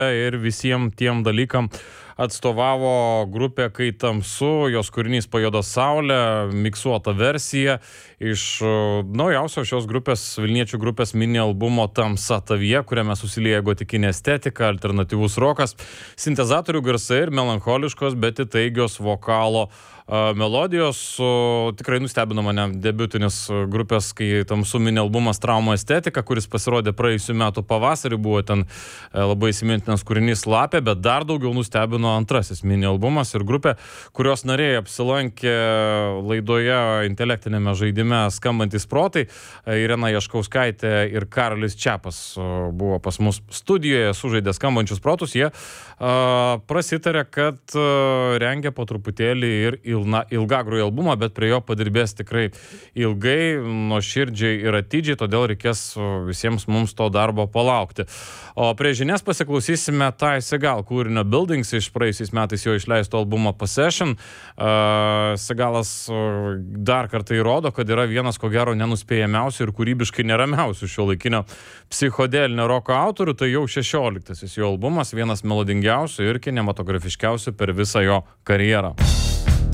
ir visiems tiem dalykam atstovavo grupė Kai tamsu, jos kūrinys Pajuodo saulė, miksuota versija iš naujausio šios grupės, Vilniečių grupės mini albumo Tamsa tavyje, kuriame susilieja gotikinė estetika, alternatyvus rokas, sintezatorių garsai ir melancholiškos, bet įtaigios vokalo melodijos. Tikrai nustebino mane debiutinis grupės Kai tamsu mini albumas Traumų estetika, kuris pasirodė praėjusių metų pavasarį, buvo ten labai įsimintinas kūrinys Lapė, bet dar daugiau nustebino antrasis mini albumas ir grupė, kurios nariai apsilankė laidoje intelektinėme žaidime Skambantys protai. Irena Jaškauskaitė ir Karolis Čepas buvo pas mus studijoje, sužaidė Skambančius protus. Jie prasitarė, kad rengia po truputėlį ir ilgagrųjį albumą, bet prie jo padirbės tikrai ilgai, nuoširdžiai ir atidžiai, todėl reikės visiems mums to darbo palaukti. O prie žinias pasiklausysime Ty Segall kūrinio Buildings iš praėjusiais metais jo išleisto albumo Possession. Segalas dar kartą įrodo, kad yra vienas ko gero nenuspėjamiausių ir kūrybiškai neramiausių šiuolaikinio psichodelinio roko autorių, tai jau 16-asis jo albumas, vienas melodingiausių ir kinematografiškiausių per visą jo karjerą.